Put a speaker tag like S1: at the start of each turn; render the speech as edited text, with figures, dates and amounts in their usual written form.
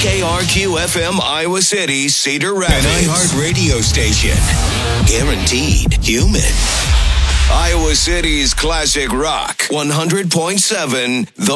S1: KRQ FM Iowa City, Cedar Rapids. An iHeart radio station. Guaranteed human. Iowa City's classic rock. 100.7 The